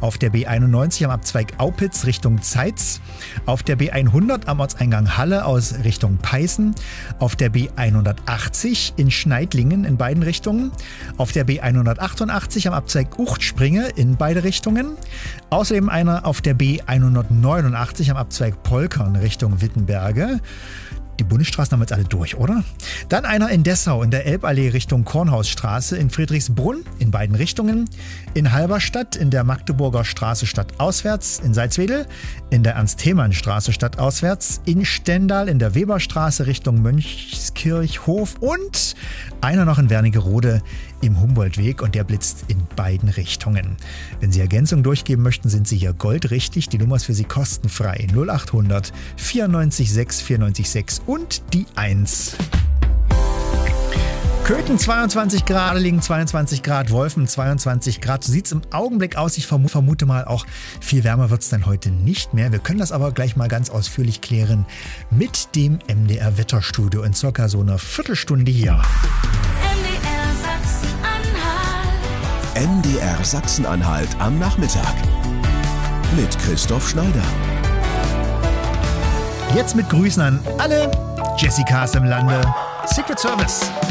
auf der B91 am Abzweig Aupitz Richtung Zeitz, auf der B100 am Ortseingang Halle aus Richtung Peißen, auf der B180 in Schneidlingen in beiden Richtungen, auf der B188 am Abzweig Uchtspringe in beide Richtungen, außerdem einer auf der B189 am Abzweig Polkern Richtung Wittenberge. Die Bundesstraßen haben wir jetzt alle durch, oder? Dann einer in Dessau in der Elballee Richtung Kornhausstraße, in Friedrichsbrunn in beiden Richtungen, in Halberstadt in der Magdeburger Straße stadtauswärts, in Salzwedel in der Ernst-Thälmann-Straße stadtauswärts, in Stendal in der Weberstraße Richtung Mönchskirchhof und einer noch in Wernigerode im Humboldtweg und der blitzt in beiden Richtungen. Wenn Sie Ergänzung durchgeben möchten, sind Sie hier goldrichtig. Die Nummer ist für Sie kostenfrei. 0800 94 6 94 6 und die 1. Köthen 22 Grad, Lingen 22 Grad, Wolfen 22 Grad. So sieht es im Augenblick aus. Ich vermute mal, auch viel wärmer wird es dann heute nicht mehr. Wir können das aber gleich mal ganz ausführlich klären mit dem MDR Wetterstudio in circa so einer Viertelstunde hier. MDR Sachsen-Anhalt am Nachmittag mit Christoph Schneider. Jetzt mit Grüßen an alle Jessicas im Lande. Secret Service.